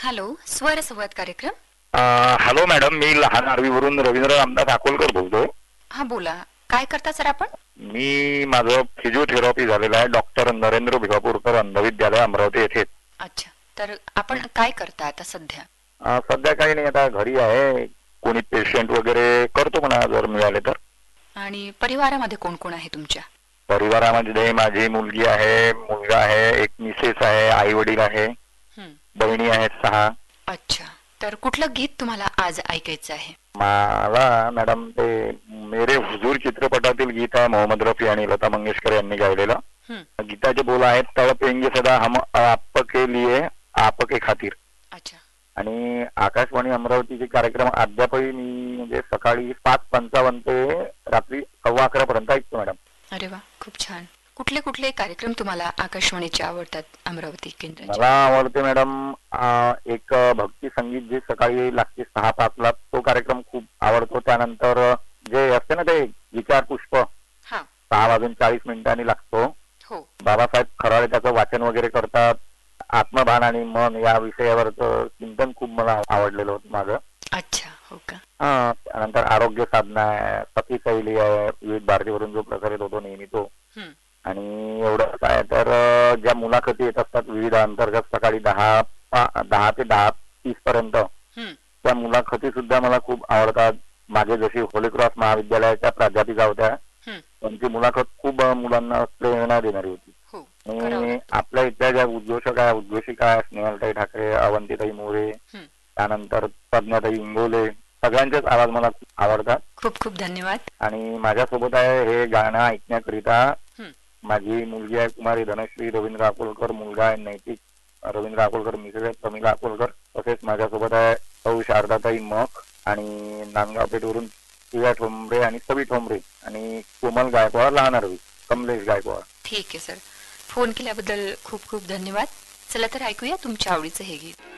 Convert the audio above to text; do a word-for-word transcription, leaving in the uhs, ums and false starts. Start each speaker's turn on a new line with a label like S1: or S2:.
S1: Hello, स्वर संवाद कार्यक्रम.
S2: अ, हॅलो मॅडम, मी लहान आर्वीवरून रवींद्र रामदास अकोलकर बोलतोय.
S1: हा बोला, काय करता सर आपण?
S2: मी माझं फिजिओथेरपी झालेलं आहे डॉक्टर नरेंद्र भिवापूरकर अंधविद्यालय अमरावती येथे.
S1: अच्छा, तर आपण काय करता आता सध्या?
S2: अ, सध्या काही नाही, आता घरी आहे. कोणी पेशंट वगैरे करतो म्हणा जर मिळाले तर.
S1: आणि परिवारामध्ये कोण कोण आहे तुमच्या?
S2: परिवारामध्ये माझी मुलगी आहे, मुलगा आहे, एक मिसेस आहे, आई वडील आहे,
S1: हं,
S2: बहिणी आहेत सहा.
S1: अच्छा, तर कुठलं गीत तुम्हाला आज ऐकायचं आहे?
S2: मला मॅडम ते मेरे हुजूर चित्रपटातील गीत आहे, मोहम्मद रफी आणि लता मंगेशकर यांनी गायलेलं.
S1: हं,
S2: गीताचे बोल आहेत, तड़पेंगे सदा हम आपके लिए आपके खातीर.
S1: अच्छा,
S2: आणि आकाशवाणी अमरावतीचे कार्यक्रम अद्यापही मी म्हणजे सकाळी पाच पंचावन्न ते रात्री सव्वा अकरा पर्यंत ऐकतो मॅडम.
S1: अरे वा, खूप छान. कुठले कुठले कार्यक्रम तुम्हाला आकाशवाणीचे आवडतात अमरावती केंद्राचे?
S2: मला आवडते मॅडम अ, एक भक्ती संगीत जे सकाळी लागते सहा पाच ला, तो कार्यक्रम खूप आवडतो. त्यानंतर जे असते ना ते विचार पुष्प,
S1: हा,
S2: सहा वाजून चाळीस मिनिटांनी लागतो.
S1: हो,
S2: बाबासाहेब खराळे त्याचं वाचन वगैरे करतात. आत्मभान आणि मन या विषयावरचं चिंतन खूप मला आवडलेलं होतं माझं.
S1: अच्छा, हो का?
S2: हा, त्यानंतर आरोग्य साधना आहे, सखी सहेली आहे, विविध भारतीवरून जो प्रसारित होतो नेहमी तो.
S1: हं,
S2: आणि एवढं काय तर अ, ज्या मुलाखती येत असतात विविध अंतर्गत सकाळी दहा पा- दहा ते दहा तीस पर्यंत,
S1: हं,
S2: त्या मुलाखती सुद्धा मला खूप आवडतात. मागे जशी होली क्रॉस महाविद्यालयाच्या प्राध्यापिका होत्या,
S1: हं,
S2: त्यांची मुलाखत खूप अ, मुलांना प्रेरणा देणारी होती.
S1: हो, करावं
S2: आणि
S1: लागतं.
S2: आपल्या इथल्या ज्या उद्घोषक आहे उद्घोषिका आहे, स्नेहलताई ठाकरे, अवंतीताई मोरे,
S1: हं,
S2: त्यानंतर प्रज्ञाताई इंगोले, सगळ्यांचेच आवाज मला खूप आवडतात.
S1: खूप खूप धन्यवाद.
S2: आणि माझ्यासोबत आहे हे गाणं ऐकण्याकरिता
S1: हं,
S2: माझी मुलगी आहे कुमारी धनश्री रवींद्र अकोलकर, मुलगा आहे नैतिक रवींद्र अकोलकर, मिसेस आहे प्रमिला अकोलकर. तसेच माझ्यासोबत आहे सौ शारदाताई मख आणि नांदगाव पेठवरून शिव्या ठोंबरे आणि सवी ठोंबरे आणि कोमल गायकवाड, लहान अरवी कमलेश गायकवाड.
S1: ठीक आहे सर. फोन केल्याबद्दल खूप खूप धन्यवाद. चला तर ऐकूया तुमच्या आवडीचं हे गीत.